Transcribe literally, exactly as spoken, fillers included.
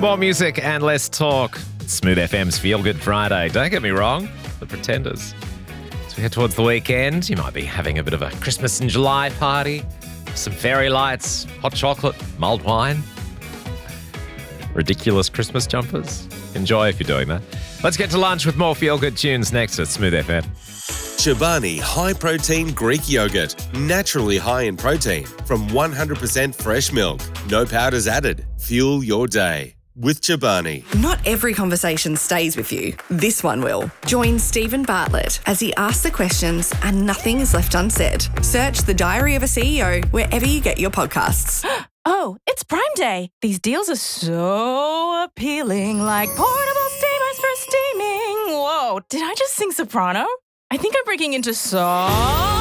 More music and less talk. Smooth F M's Feel Good Friday. Don't get me wrong, the Pretenders. As we head towards the weekend, you might be having a bit of a Christmas in July party, some fairy lights, hot chocolate, mulled wine, ridiculous Christmas jumpers. Enjoy if you're doing that. Let's get to lunch with more Feel Good tunes next at Smooth F M. Chobani High Protein Greek Yogurt. Naturally high in protein from one hundred percent fresh milk. No powders added. Fuel your day with Chobani. Not every conversation stays with you. This one will. Join Stephen Bartlett as he asks the questions and nothing is left unsaid. Search The Diary of a C E O wherever you get your podcasts. Oh, it's Prime Day. These deals are so appealing, like portable steamers for steaming. Whoa, did I just sing soprano? I think I'm breaking into song.